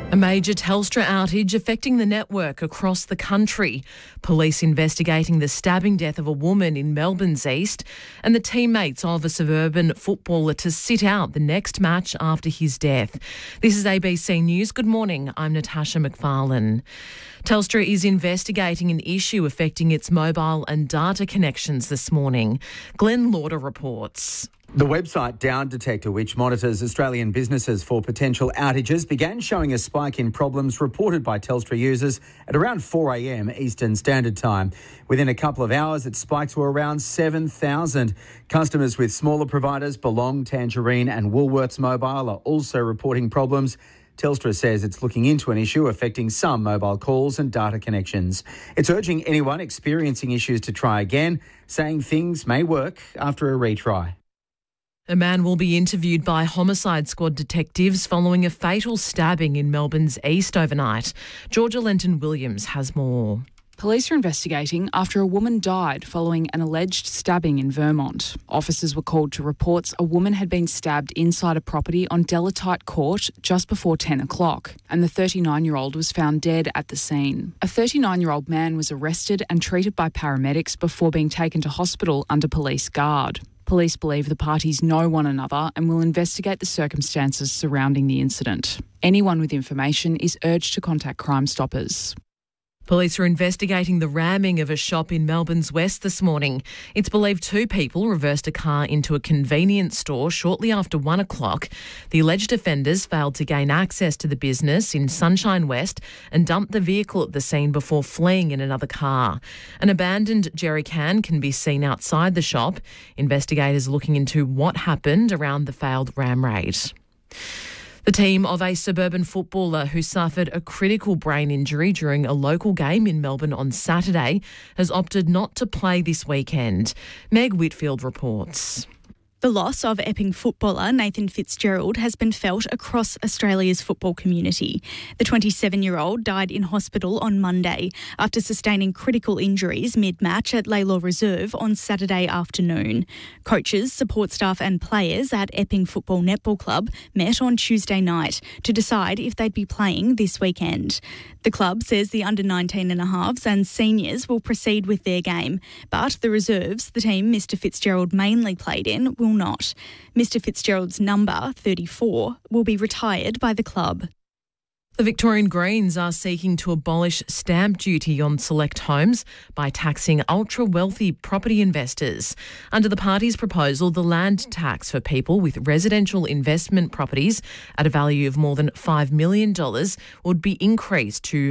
A major Telstra outage affecting the network across the country. Police investigating the stabbing death of a woman in Melbourne's east and the teammates of a suburban footballer to sit out the next match after his death. This is ABC News. Good morning. I'm Natasha McFarlane. Telstra is investigating an issue affecting its mobile and data connections this morning. Glenn Lauder reports. The website Down Detector, which monitors Australian businesses for potential outages, began showing a spike in problems reported by Telstra users at around 4 a.m. Eastern Standard Time. Within a couple of hours, its spikes were around 7,000. Customers with smaller providers, Belong, Tangerine and Woolworths Mobile, are also reporting problems. Telstra says it's looking into an issue affecting some mobile calls and data connections. It's urging anyone experiencing issues to try again, saying things may work after a retry. A man will be interviewed by Homicide Squad detectives following a fatal stabbing in Melbourne's east overnight. Georgia Lenton-Williams has more. Police are investigating after a woman died following an alleged stabbing in Vermont. Officers were called to reports a woman had been stabbed inside a property on Delatite Court just before 10 o'clock, and the 39-year-old was found dead at the scene. A 39-year-old man was arrested and treated by paramedics before being taken to hospital under police guard. Police believe the parties know one another and will investigate the circumstances surrounding the incident. Anyone with information is urged to contact Crime Stoppers. Police are investigating the ramming of a shop in Melbourne's west this morning. It's believed two people reversed a car into a convenience store shortly after 1 o'clock. The alleged offenders failed to gain access to the business in Sunshine West and dumped the vehicle at the scene before fleeing in another car. An abandoned jerry can be seen outside the shop. Investigators are looking into what happened around the failed ram raid. The team of a suburban footballer who suffered a critical brain injury during a local game in Melbourne on Saturday has opted not to play this weekend. Meg Whitfield reports. The loss of Epping footballer Nathan Fitzgerald has been felt across Australia's football community. The 27-year-old died in hospital on Monday after sustaining critical injuries mid-match at Laylaw Reserve on Saturday afternoon. Coaches, support staff and players at Epping Football Netball Club met on Tuesday night to decide if they'd be playing this weekend. The club says the under-19.5s and seniors will proceed with their game, but the reserves, the team Mr Fitzgerald mainly played in, will not. Mr Fitzgerald's number, 34, will be retired by the club. The Victorian Greens are seeking to abolish stamp duty on select homes by taxing ultra-wealthy property investors. Under the party's proposal, the land tax for people with residential investment properties at a value of more than $5 million would be increased to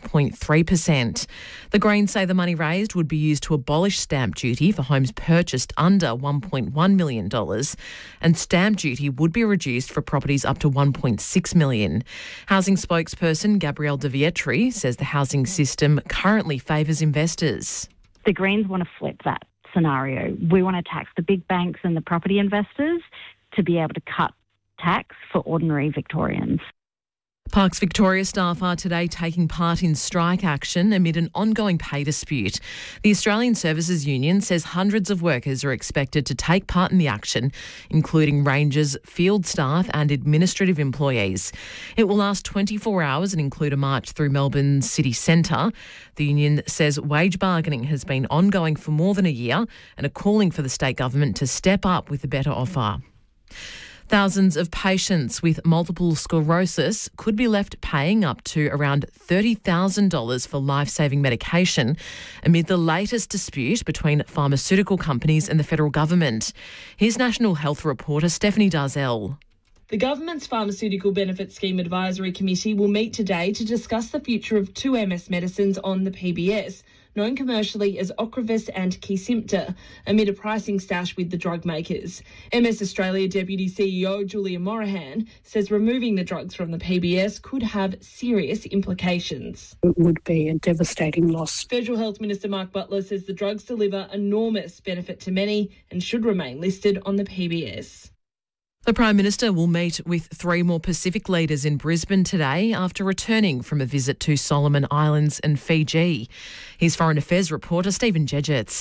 5.3%. The Greens say the money raised would be used to abolish stamp duty for homes purchased under $1.1 million, and stamp duty would be reduced for properties up to $1.6 million. Housing spokesperson Gabrielle De Vietri says the housing system currently favours investors. The Greens want to flip that scenario. We want to tax the big banks and the property investors to be able to cut tax for ordinary Victorians. Parks Victoria staff are today taking part in strike action amid an ongoing pay dispute. The Australian Services Union says hundreds of workers are expected to take part in the action, including rangers, field staff and administrative employees. It will last 24 hours and include a march through Melbourne's city centre. The union says wage bargaining has been ongoing for more than a year and are calling for the state government to step up with a better offer. Thousands of patients with multiple sclerosis could be left paying up to around $30,000 for life-saving medication amid the latest dispute between pharmaceutical companies and the federal government. Here's National Health reporter Stephanie Darzell. The government's Pharmaceutical Benefits Scheme Advisory Committee will meet today to discuss the future of two MS medicines on the PBS, known commercially as Ocrevus and Kesimpta, amid a pricing stash with the drug makers. MS Australia Deputy CEO Julia Morahan says removing the drugs from the PBS could have serious implications. It would be a devastating loss. Federal Health Minister Mark Butler says the drugs deliver enormous benefit to many and should remain listed on the PBS. The Prime Minister will meet with three more Pacific leaders in Brisbane today after returning from a visit to Solomon Islands and Fiji. Here's Foreign Affairs reporter Stephen Jedgetts.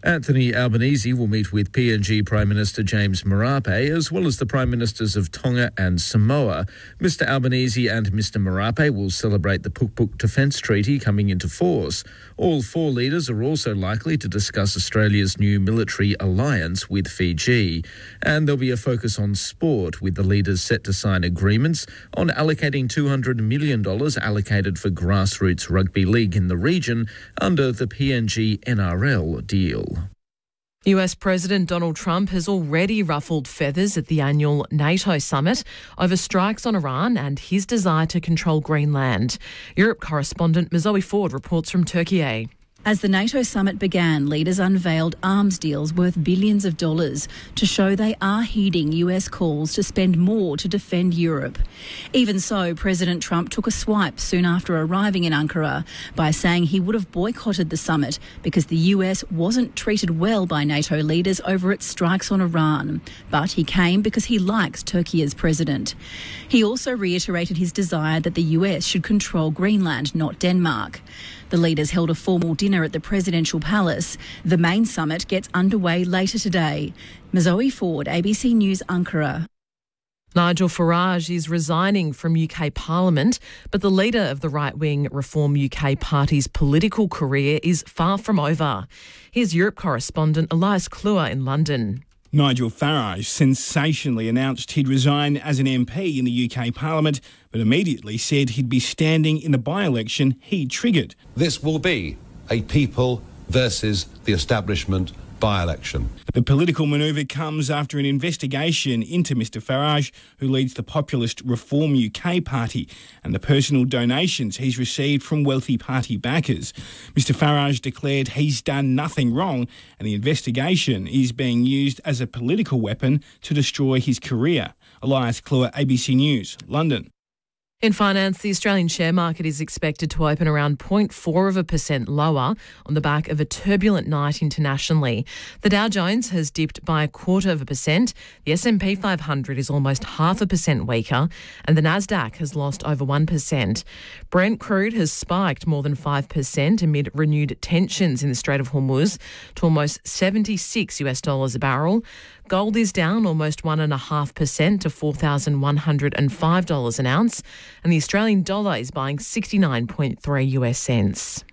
Anthony Albanese will meet with PNG Prime Minister James Marape, as well as the Prime Ministers of Tonga and Samoa. Mr Albanese and Mr Marape will celebrate the Puk-Puk Defence Treaty coming into force. All four leaders are also likely to discuss Australia's new military alliance with Fiji. And there'll be a focus on sport, with the leaders set to sign agreements on allocating $200 million allocated for grassroots rugby league in the region under the PNG NRL deal. US President Donald Trump has already ruffled feathers at the annual NATO summit over strikes on Iran and his desire to control Greenland. Europe correspondent Zoe Ford reports from Turkey. As the NATO summit began, leaders unveiled arms deals worth billions of dollars to show they are heeding US calls to spend more to defend Europe. Even so, President Trump took a swipe soon after arriving in Ankara by saying he would have boycotted the summit because the US wasn't treated well by NATO leaders over its strikes on Iran. But he came because he likes Turkey as president. He also reiterated his desire that the US should control Greenland, not Denmark. The leaders held a formal dinner at the presidential palace. The main summit gets underway later today. Zoe Ford, ABC News, Ankara. Nigel Farage is resigning from UK Parliament, but the leader of the right-wing Reform UK Party's political career is far from over. Here's Europe correspondent Elias Kluwer in London. Nigel Farage sensationally announced he'd resign as an MP in the UK Parliament, but immediately said he'd be standing in the by-election he triggered. This will be a people versus the establishment by-election. The political manoeuvre comes after an investigation into Mr Farage, who leads the populist Reform UK Party, and the personal donations he's received from wealthy party backers. Mr Farage declared he's done nothing wrong, and the investigation is being used as a political weapon to destroy his career. Elias Kluwer, ABC News, London. In finance, the Australian share market is expected to open around 0.4% lower on the back of a turbulent night internationally. The Dow Jones has dipped by 0.25%, the S&P 500 is almost 0.5% weaker, and the Nasdaq has lost over 1%. Brent crude has spiked more than 5% amid renewed tensions in the Strait of Hormuz to almost $76 a barrel. Gold is down almost 1.5% to $4,105 an ounce, and the Australian dollar is buying 69.3 US cents.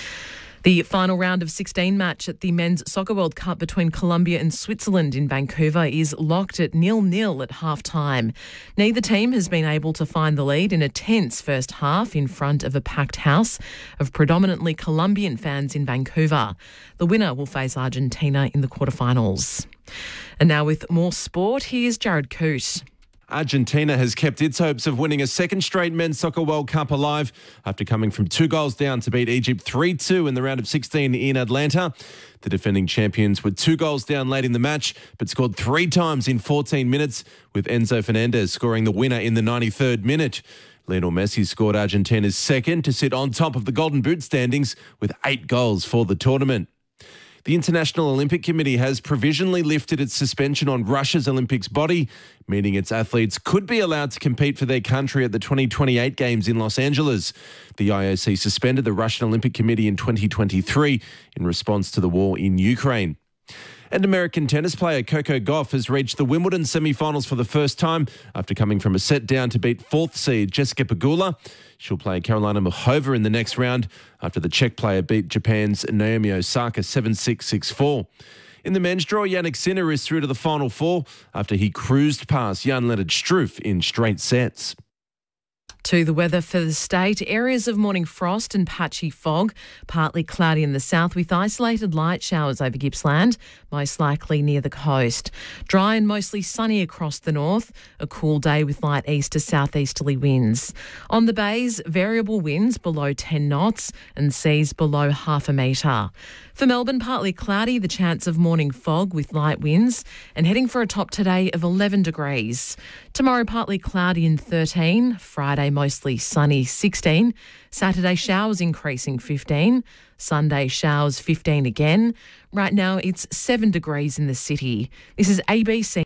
The final round of 16 match at the Men's Soccer World Cup between Colombia and Switzerland in Vancouver is locked at 0-0 at half-time. Neither team has been able to find the lead in a tense first half in front of a packed house of predominantly Colombian fans in Vancouver. The winner will face Argentina in the quarterfinals. And now with more sport, here's Jared Coote. Argentina has kept its hopes of winning a second straight Men's Soccer World Cup alive after coming from 2 goals down to beat Egypt 3-2 in the round of 16 in Atlanta. The defending champions were 2 goals down late in the match, but scored 3 times in 14 minutes, with Enzo Fernandez scoring the winner in the 93rd minute. Lionel Messi scored Argentina's second to sit on top of the Golden Boot standings with 8 goals for the tournament. The International Olympic Committee has provisionally lifted its suspension on Russia's Olympics body, meaning its athletes could be allowed to compete for their country at the 2028 Games in Los Angeles. The IOC suspended the Russian Olympic Committee in 2023 in response to the war in Ukraine. And American tennis player Coco Gauff has reached the Wimbledon semi-finals for the first time after coming from a set down to beat 4th seed Jessica Pegula. She'll play Karolina Muchova in the next round after the Czech player beat Japan's Naomi Osaka 7-6, 6-4. In the men's draw, Jannik Sinner is through to the Final Four after he cruised past Jan-Lennard Struff in straight sets. To the weather for the state, areas of morning frost and patchy fog, partly cloudy in the south with isolated light showers over Gippsland, most likely near the coast. Dry and mostly sunny across the north, a cool day with light east to southeasterly winds. On the bays, variable winds below 10 knots and seas below 0.5 metre. For Melbourne, partly cloudy, the chance of morning fog with light winds, and heading for a top today of 11 degrees. Tomorrow, partly cloudy and 13. Friday, mostly sunny, 16. Saturday, showers increasing, 15. Sunday, showers, 15 again. Right now, it's 7 degrees in the city. This is ABC.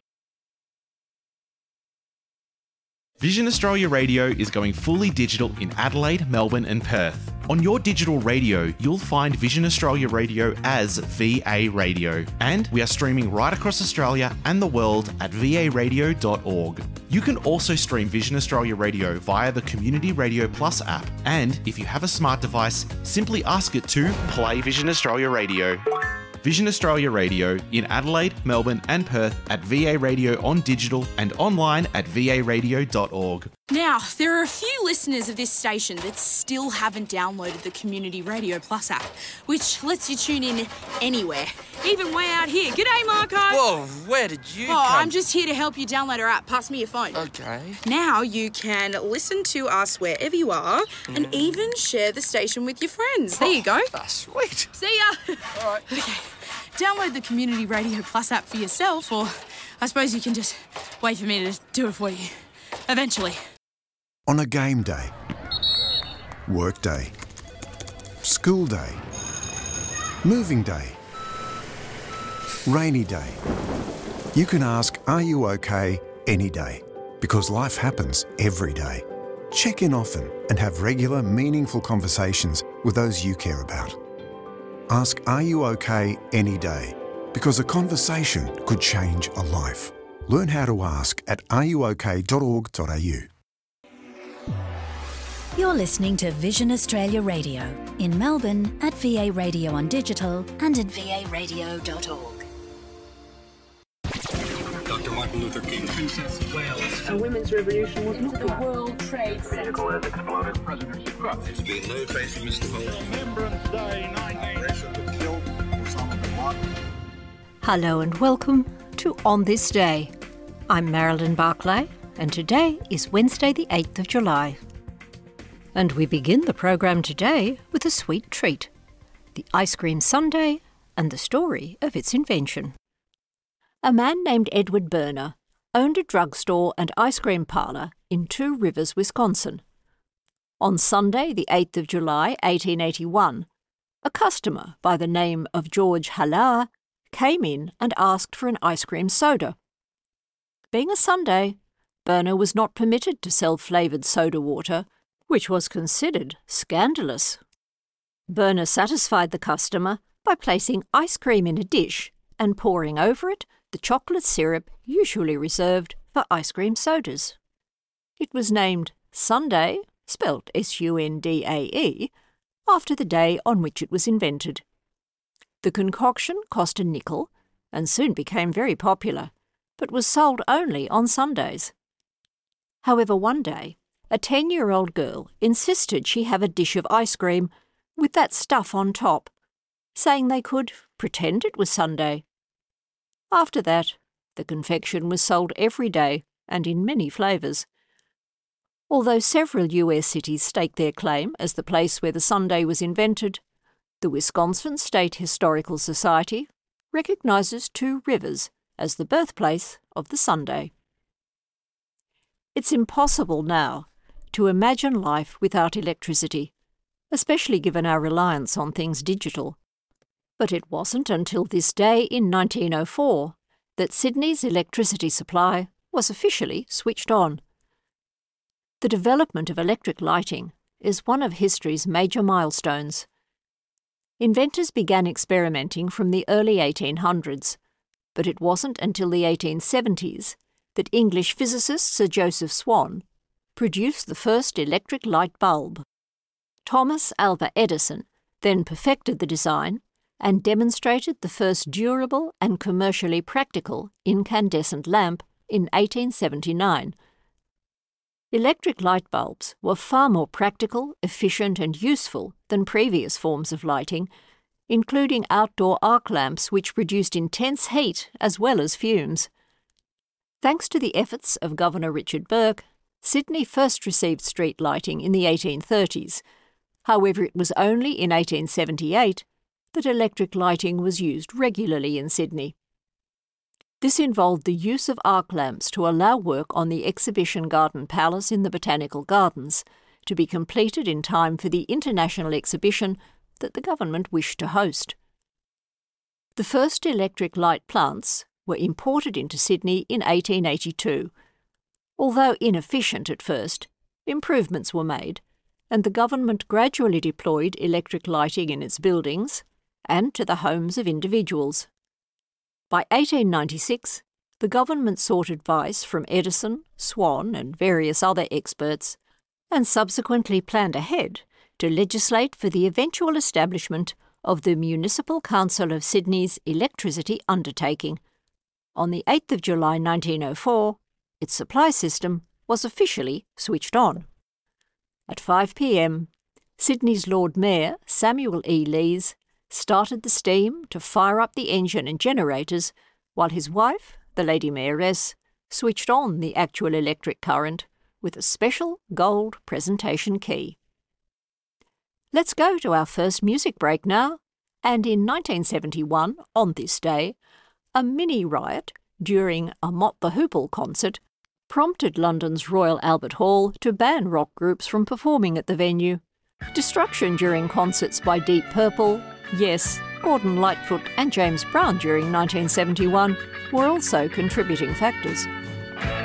Vision Australia Radio is going fully digital in Adelaide, Melbourne and Perth. On your digital radio, you'll find Vision Australia Radio as VA Radio. And we are streaming right across Australia and the world at varadio.org. You can also stream Vision Australia Radio via the Community Radio Plus app. And if you have a smart device, simply ask it to play Vision Australia Radio. Vision Australia Radio in Adelaide, Melbourne and Perth at VA Radio on digital and online at varadio.org. Now, there are a few listeners of this station that still haven't downloaded the Community Radio Plus app, which lets you tune in anywhere, even way out here. G'day, Marco. Whoa, where did you come? I'm just here to help you download our app. Pass me your phone. Okay. Now you can listen to us wherever you are and even share the station with your friends. There you go. Sweet. See ya. All right. Okay. Download the Community Radio Plus app for yourself, or I suppose you can just wait for me to do it for you. Eventually. On a game day, work day, school day, moving day, rainy day, you can ask, are you okay, any day? Because life happens every day. Check in often and have regular, meaningful conversations with those you care about. Ask, are you okay, any day? Because a conversation could change a life. Learn how to ask at areyouok.org.au. You're listening to Vision Australia Radio in Melbourne at VA Radio on digital and at varadio.org. Dr. Martin Luther King, Princess of Wales. A women's revolution was not the World Trade Center. Vehicle has exploded. President Trump. It's been no face, Mr. Holt. Remembrance Day 19 killed Osama bin Laden. Hello and welcome to On This Day. I'm Marilyn Barclay, and today is Wednesday the 8th of July. And we begin the program today with a sweet treat, the ice cream sundae and the story of its invention. A man named Edward Berner owned a drugstore and ice cream parlour in Two Rivers, Wisconsin. On Sunday, the 8th of July, 1881, a customer by the name of George Haller came in and asked for an ice cream soda. Being a Sunday, Berner was not permitted to sell flavoured soda water, which was considered scandalous. Berner satisfied the customer by placing ice cream in a dish and pouring over it the chocolate syrup usually reserved for ice cream sodas. It was named Sundae, spelt Sundae, after the day on which it was invented. The concoction cost a nickel and soon became very popular, but was sold only on Sundays. However, one day, a 10-year-old girl insisted she have a dish of ice cream with that stuff on top, saying they could pretend it was Sunday. After that, the confection was sold every day and in many flavours. Although several US cities stake their claim as the place where the sundae was invented, the Wisconsin State Historical Society recognises Two Rivers as the birthplace of the sundae. It's impossible now to imagine life without electricity, especially given our reliance on things digital. But it wasn't until this day in 1904 that Sydney's electricity supply was officially switched on. The development of electric lighting is one of history's major milestones. Inventors began experimenting from the early 1800s, but it wasn't until the 1870s that English physicist Sir Joseph Swan produced the first electric light bulb. Thomas Alva Edison then perfected the design and demonstrated the first durable and commercially practical incandescent lamp in 1879. Electric light bulbs were far more practical, efficient and useful than previous forms of lighting, including outdoor arc lamps which produced intense heat as well as fumes. Thanks to the efforts of Governor Richard Burke, Sydney first received street lighting in the 1830s. However, it was only in 1878 that electric lighting was used regularly in Sydney. This involved the use of arc lamps to allow work on the Exhibition Garden Palace in the Botanical Gardens to be completed in time for the international exhibition that the government wished to host. The first electric light plants were imported into Sydney in 1882. Although inefficient at first, improvements were made, and the government gradually deployed electric lighting in its buildings and to the homes of individuals. By 1896, the government sought advice from Edison, Swan and various other experts, and subsequently planned ahead to legislate for the eventual establishment of the Municipal Council of Sydney's electricity undertaking. On the 8th of July 1904, its supply system was officially switched on. At 5 p.m, Sydney's Lord Mayor, Samuel E. Lees, started the steam to fire up the engine and generators, while his wife, the Lady Mayoress, switched on the actual electric current with a special gold presentation key. Let's go to our first music break now, and in 1971, on this day, a mini riot during a Mott the Hoople concert prompted London's Royal Albert Hall to ban rock groups from performing at the venue. Destruction during concerts by Deep Purple, Yes, Gordon Lightfoot and James Brown during 1971 were also contributing factors.